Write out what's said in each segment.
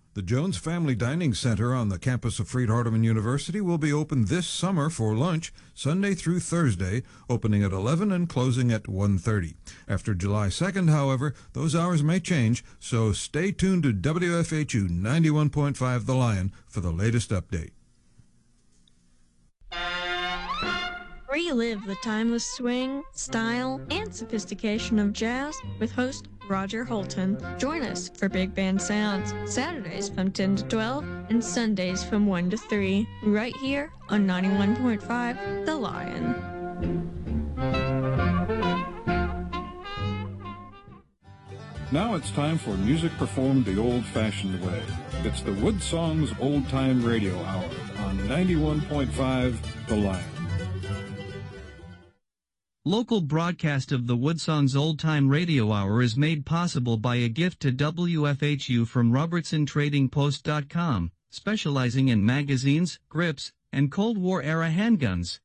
The Jones Family Dining Center on the campus of Freed-Hardeman University will be open this summer for lunch, Sunday through Thursday, opening at 11 and closing at 1:30. After July 2nd, however, those hours may change, so stay tuned to WFHU 91.5 The Lion for the latest update. Relive the timeless swing, style, and sophistication of jazz with host Roger Holton. Join us for Big Band Sounds, Saturdays from 10 to 12 and Sundays from 1 to 3, right here on 91.5 The Lion. Now it's time for music performed the old-fashioned way. It's the Wood Songs Old Time Radio Hour on 91.5 The Lion. Local broadcast of the Woodsongs Old Time Radio Hour is made possible by a gift to WFHU from RobertsonTradingPost.com, specializing in magazines, grips, and Cold War-era handguns.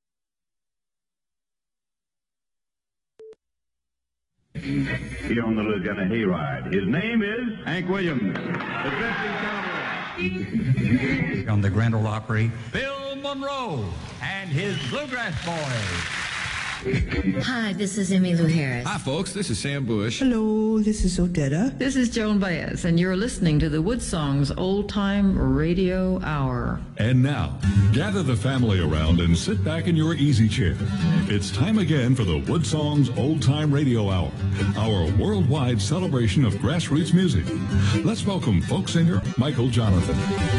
He on the Louisiana Hayride. His name is Hank Williams. On the Grand Ole Opry, Bill Monroe and his Bluegrass Boys. Hi, this is Emmylou Harris. Hi, folks. This is Sam Bush. Hello, this is Odetta. This is Joan Baez, and you're listening to the Woodsongs Old Time Radio Hour. And now, gather the family around and sit back in your easy chair. It's time again for the Woodsongs Old Time Radio Hour, our worldwide celebration of grassroots music. Let's welcome folk singer Michael Jonathan.